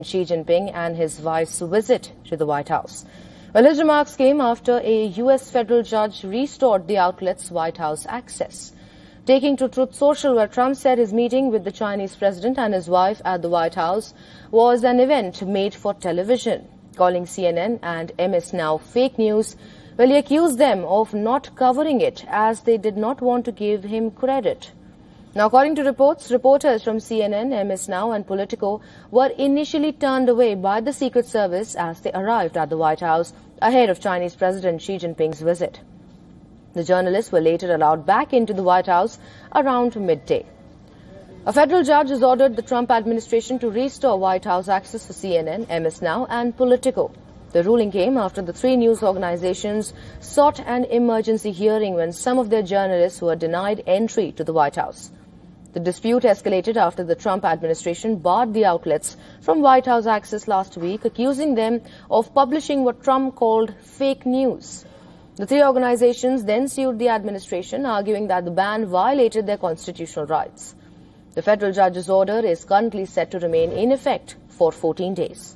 Xi Jinping and his wife's visit to the White House. Well, his remarks came after a U.S. federal judge restored the outlet's White House access. Taking to Truth Social, where Trump said his meeting with the Chinese president and his wife at the White House was an event made for television, calling CNN and MS Now fake news. Well, he accused them of not covering it as they did not want to give him credit. Now, according to reports, reporters from CNN, MS Now and Politico were initially turned away by the Secret Service as they arrived at the White House ahead of Chinese President Xi Jinping's visit. The journalists were later allowed back into the White House around midday. A federal judge has ordered the Trump administration to restore White House access for CNN, MS Now and Politico. The ruling came after the three news organizations sought an emergency hearing when some of their journalists were denied entry to the White House. The dispute escalated after the Trump administration barred the outlets from White House access last week, accusing them of publishing what Trump called fake news. The three organizations then sued the administration, arguing that the ban violated their constitutional rights. The federal judge's order is currently set to remain in effect for 14 days.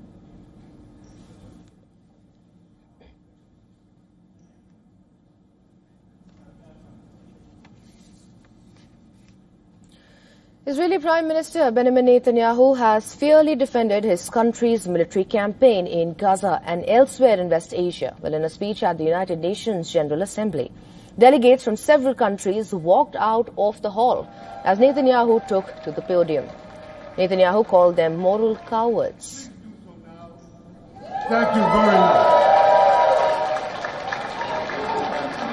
Israeli Prime Minister Benjamin Netanyahu has fiercely defended his country's military campaign in Gaza and elsewhere in West Asia, while in a speech at the United Nations General Assembly. Delegates from several countries walked out of the hall as Netanyahu took to the podium. Netanyahu called them moral cowards. Thank you very much.